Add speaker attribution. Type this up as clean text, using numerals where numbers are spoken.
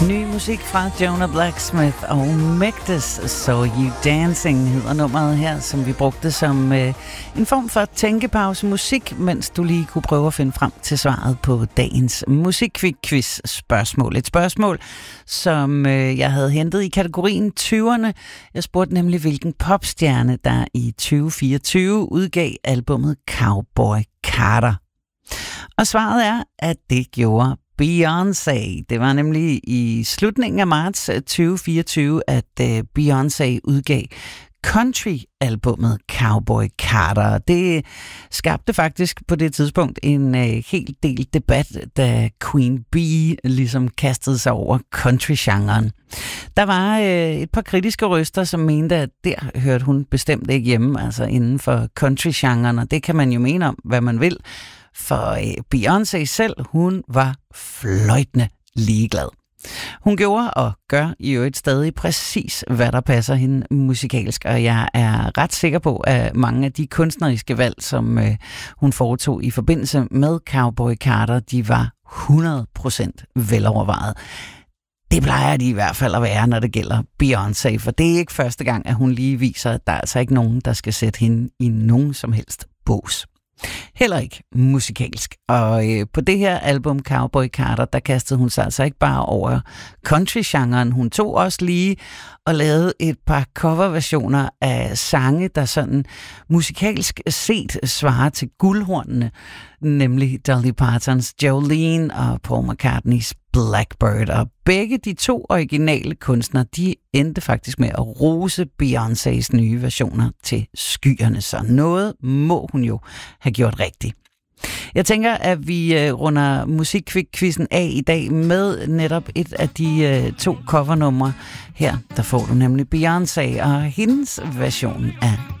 Speaker 1: Ny musik fra Jonah Blacksmith og Megdes Saw You Dancing hedder nummeret her, som vi brugte som en form for tænkepause musik, mens du lige kunne prøve at finde frem til svaret på dagens musikquiz spørgsmål. Et spørgsmål, som jeg havde hentet i kategorien 20'erne. Jeg spurgte nemlig, hvilken popstjerne, der i 2024 udgav albummet Cowboy Carter. Og svaret er, at det gjorde Beyoncé. Det var nemlig i slutningen af marts 2024, at Beyoncé udgav country-albummet Cowboy Carter. Det skabte faktisk på det tidspunkt en hel del debat, da Queen Bee ligesom kastede sig over country-genren. Der var et par kritiske røster, som mente, at der hørte hun bestemt ikke hjemme, altså inden for country-genren, og det kan man jo mene om, hvad man vil. For Beyoncé selv, hun var fløjtende ligeglad. Hun gjorde og gør i øvrigt stadig præcis, hvad der passer hende musikalsk, og jeg er ret sikker på, at mange af de kunstneriske valg, som hun foretog i forbindelse med Cowboy Carter, de var 100% velovervejet. Det plejer de i hvert fald at være, når det gælder Beyoncé, for det er ikke første gang, at hun lige viser, at der er altså ikke nogen, der skal sætte hende i nogen som helst bås. Heller ikke musikalsk. Og på det her album Cowboy Carter, der kastede hun sig altså ikke bare over country-genren. Hun tog også lige og lavede et par coverversioner af sange, der sådan musikalsk set svarer til guldhornene, nemlig Dolly Partons Jolene og Paul McCartneys Blackbird. Og begge de to originale kunstnere, de endte faktisk med at rose Beyoncés nye versioner til skyerne, så noget må hun jo have gjort rigtigt. Jeg tænker, at vi runder musikquizzen af i dag med netop et af de to covernumre. Her der får du nemlig Beyoncé og hendes version af